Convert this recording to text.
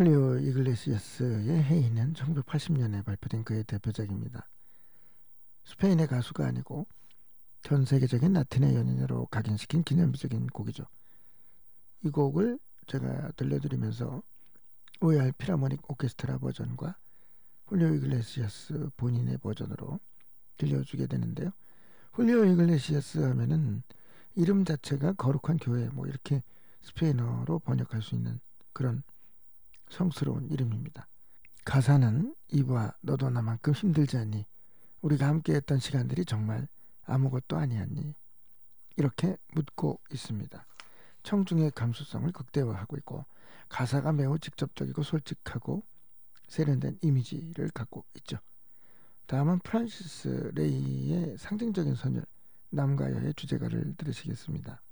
홀리오 이글레시아스의 헤이는 1980년에 발표된 그의 대표작입니다. 스페인의 가수가 아니고 전 세계적인 라틴의 연인으로 각인시킨 기념비적인 곡이죠. 이 곡을 제가 들려드리면서 로얄 필하모닉 오케스트라 버전과 홀리오 이글레시아스 본인의 버전으로 들려주게 되는데요. 홀리오 이글레시아스 하면은 이름 자체가 거룩한 교회 뭐 이렇게 스페인어로 번역할 수 있는 그런 성스러운 이름입니다. 가사는 이봐 너도 나만큼 힘들지 않니? 우리가 함께했던 시간들이 정말 아무것도 아니었니? 이렇게 묻고 있습니다. 청중의 감수성을 극대화하고 있고 가사가 매우 직접적이고 솔직하고 세련된 이미지를 갖고 있죠. 다음은 프란시스 레이의 상징적인 선율 남과 여의 주제가를 들으시겠습니다.